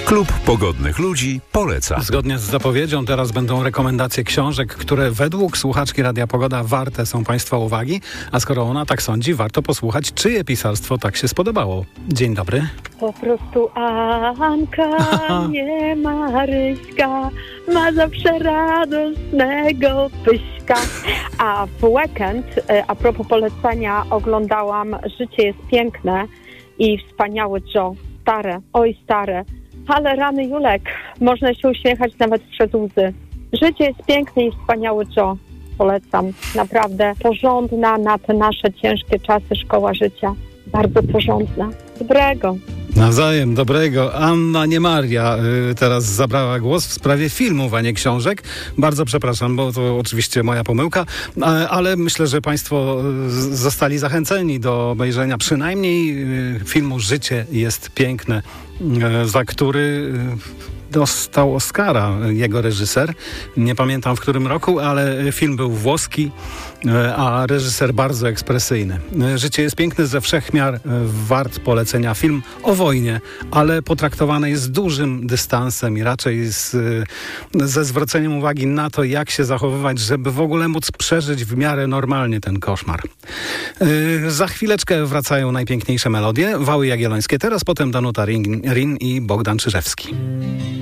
Klub Pogodnych Ludzi poleca. Zgodnie z zapowiedzią teraz będą rekomendacje książek, które według słuchaczki Radia Pogoda warte są Państwa uwagi, a skoro ona tak sądzi, warto posłuchać, czyje pisarstwo tak się spodobało. Dzień dobry. Po prostu Anka, nie Maryśka, ma zawsze radosnego pyśka. A w weekend, a propos polecenia, oglądałam Życie jest piękne i Wspaniały Joe. Stare, oj stare. Ale rany Julek, można się uśmiechać nawet przez łzy. Życie jest piękne i Wspaniały Joe. Polecam. Naprawdę porządna na te nasze ciężkie czasy szkoła życia. Bardzo porządna. Dobrego. Nawzajem, dobrego. Anna, nie Maria, teraz zabrała głos w sprawie filmów, a nie książek. Bardzo przepraszam, bo to oczywiście moja pomyłka, ale myślę, że Państwo zostali zachęceni do obejrzenia przynajmniej filmu Życie jest piękne, za który dostał Oscara jego reżyser. Nie pamiętam w którym roku, ale film był włoski, a reżyser bardzo ekspresyjny. Życie jest piękne, ze wszech miar wart polecenia. Film o wojnie, ale potraktowany jest z dużym dystansem i raczej ze zwróceniem uwagi na to, jak się zachowywać, żeby w ogóle móc przeżyć w miarę normalnie ten koszmar. Za chwileczkę wracają najpiękniejsze melodie. Wały Jagiellońskie teraz, potem Danuta Rin i Bogdan Czyżewski.